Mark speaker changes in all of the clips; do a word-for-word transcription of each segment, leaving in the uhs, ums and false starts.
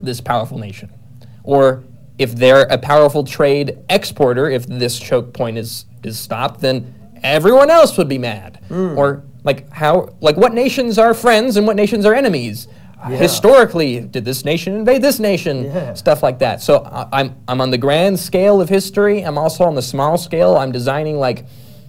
Speaker 1: this powerful nation. Or if they're a powerful trade exporter, if this choke point is, is stopped, then everyone else would be mad. Mm. Or like how, like what nations are friends and what nations are enemies? Yeah. Historically, did this nation invade this nation? Yeah. Stuff like that. So uh, I'm I'm on the grand scale of history. I'm also on the small scale. I'm designing like,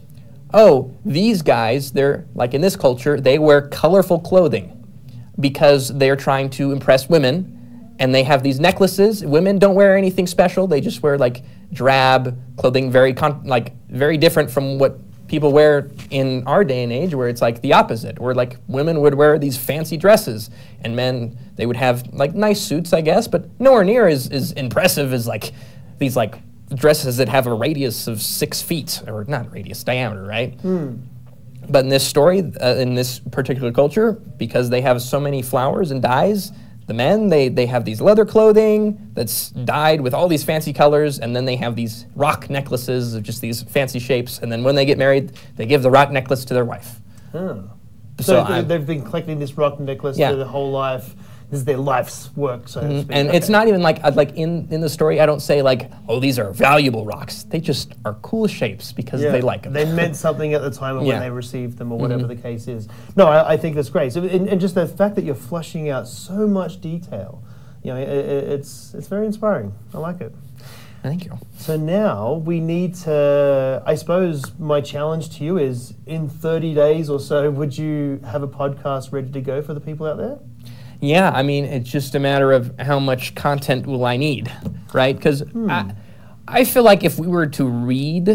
Speaker 1: oh, these guys, they're like in this culture, they wear colorful clothing because they're trying to impress women, and they have these necklaces. Women don't wear anything special. They just wear like drab clothing, very con- like very different from what people wear in our day and age, where it's like the opposite, where like women would wear these fancy dresses and men, they would have like nice suits, I guess, but nowhere near as, as impressive as like these like dresses that have a radius of six feet, or not radius, diameter, right? Mm. But in this story, uh, in this particular culture, because they have so many flowers and dyes, the men, they, they have these leather clothing that's dyed with all these fancy colors, and then they have these rock necklaces of just these fancy shapes, and then when they get married, they give the rock necklace to their wife.
Speaker 2: Huh. So, so they've been collecting this rock necklace yeah. their whole life. This is their life's work, so
Speaker 1: mm-hmm.
Speaker 2: to speak.
Speaker 1: And okay. It's not even like, like in, in the story, I don't say like, oh, these are valuable rocks. They just are cool shapes because yeah. they like them.
Speaker 2: They meant something at the time of yeah. when they received them, or whatever mm-hmm. the case is. No, I, I think that's great. So, and, and just the fact that you're flushing out so much detail, you know, it, it, it's it's very inspiring. I like it.
Speaker 1: Thank you.
Speaker 2: So now we need to, I suppose my challenge to you is, in thirty days or so, would you have a podcast ready to go for the people out there?
Speaker 1: Yeah, I mean, it's just a matter of how much content will I need, right? Because hmm. I, I feel like if we were to read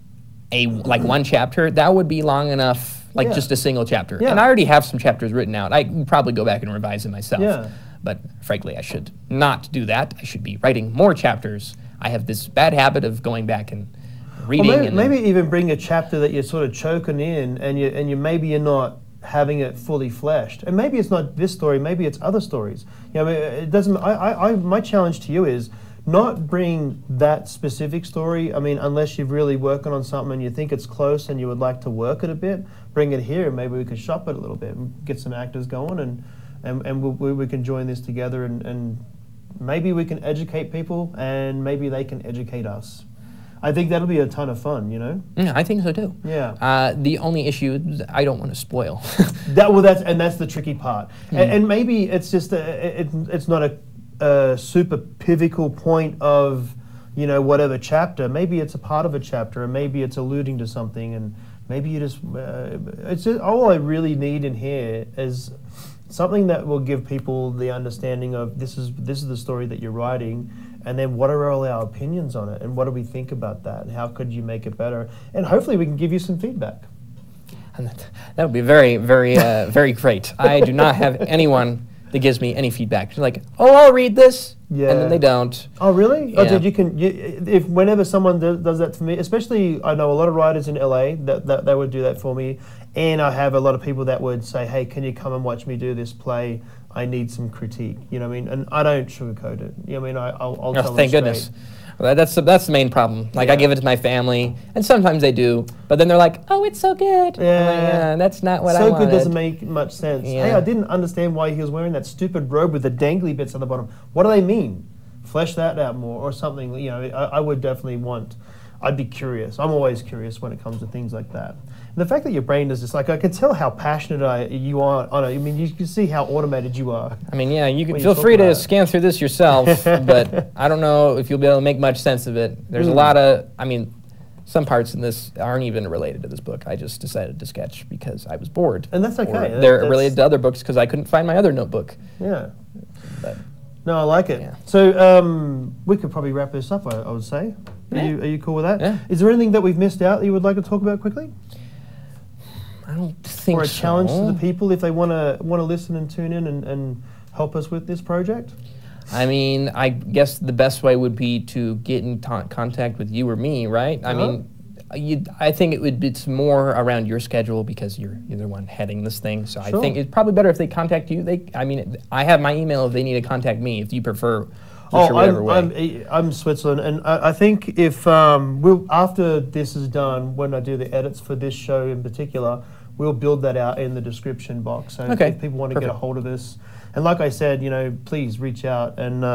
Speaker 1: a like one chapter, that would be long enough, like yeah. just a single chapter. Yeah. And I already have some chapters written out. I can probably go back and revise them myself. Yeah. But frankly, I should not do that. I should be writing more chapters. I have this bad habit of going back and reading.
Speaker 2: Well, maybe,
Speaker 1: and
Speaker 2: maybe even bring a chapter that you're sort of choking in, and you and you maybe you're not having it fully fleshed, and maybe it's not this story, maybe it's other stories. You know, it doesn't. I, I, I my challenge to you is not bring that specific story. I mean, unless you're really working on something and you think it's close and you would like to work it a bit, bring it here, and maybe we could shop it a little bit and get some actors going, and and and we, we can join this together, and and maybe we can educate people, and maybe they can educate us. I think that'll be a ton of fun, you know?
Speaker 1: Yeah, I think so too.
Speaker 2: Yeah.
Speaker 1: Uh, the only issue is I don't want to spoil.
Speaker 2: that well, that's and that's the tricky part. Mm. And, and maybe it's just a, it, it's not a, a super pivotal point of, you know, whatever chapter. Maybe it's a part of a chapter, and maybe it's alluding to something, and maybe you just uh, it's just, all I really need in here is something that will give people the understanding of this is this is the story that you're writing. And then what are all our opinions on it? And what do we think about that? And how could you make it better? And hopefully we can give you some feedback.
Speaker 1: And that, that would be very, very, uh, very great. I do not have anyone that gives me any feedback. It's like, oh, I'll read this. Yeah. And then they don't.
Speaker 2: Oh, really?
Speaker 1: Yeah.
Speaker 2: Oh, dude, you can, you, if whenever someone does, does that for me, especially I know a lot of writers in L A that, that, that would do that for me. And I have a lot of people that would say, hey, can you come and watch me do this play? I need some critique, you know what I mean? And I don't sugarcoat it. You know what I mean? I, I'll, I'll
Speaker 1: oh,
Speaker 2: tell
Speaker 1: thank
Speaker 2: them
Speaker 1: goodness. Well, that's, the, that's the main problem. Like,
Speaker 2: yeah.
Speaker 1: I give it to my family, and sometimes they do, but then they're like, oh, it's so good.
Speaker 2: Yeah,
Speaker 1: like, yeah that's not what
Speaker 2: so
Speaker 1: I wanted.
Speaker 2: So good doesn't make much sense.
Speaker 1: Yeah.
Speaker 2: Hey, I didn't understand why he was wearing that stupid robe with the dangly bits at the bottom. What do they mean? Flesh that out more or something. You know, I, I would definitely want, I'd be curious. I'm always curious when it comes to things like that. And the fact that your brain does this, like, I can tell how passionate I, you are on it. I mean, you can see how automated you are.
Speaker 1: I mean, yeah, you can feel free to scan through this yourself, but I don't know if you'll be able to make much sense of it. There's mm. a lot of, I mean, some parts in this aren't even related to this book. I just decided to sketch because I was bored.
Speaker 2: And that's okay.
Speaker 1: Or they're
Speaker 2: that's
Speaker 1: related to other books because I couldn't find my other notebook.
Speaker 2: Yeah.
Speaker 1: But,
Speaker 2: no, I like it.
Speaker 1: Yeah.
Speaker 2: So um, we could probably wrap this up, I, I would say. Are,
Speaker 1: yeah.
Speaker 2: you, are you cool with that?
Speaker 1: Yeah.
Speaker 2: Is there anything that we've missed out that you would like to talk about quickly?
Speaker 1: I don't think so.
Speaker 2: Or a challenge to the people if they want to want to listen and tune in and, and help us with this project?
Speaker 1: I mean, I guess the best way would be to get in ta- contact with you or me, right? Uh-huh. I mean, you, I think it would. It's more around your schedule because you're, you're the one heading this thing. So sure. I think it's probably better if they contact you. They, I mean, I have my email if they need to contact me. If you prefer.
Speaker 2: Oh,
Speaker 1: sure
Speaker 2: I'm,
Speaker 1: way.
Speaker 2: I'm I'm Switzerland, and I, I think if um, we'll after this is done, when I do the edits for this show in particular, we'll build that out in the description box. So
Speaker 1: okay.
Speaker 2: if people want to
Speaker 1: Perfect.
Speaker 2: get a hold of us, And like I said, you know, please reach out and. Uh,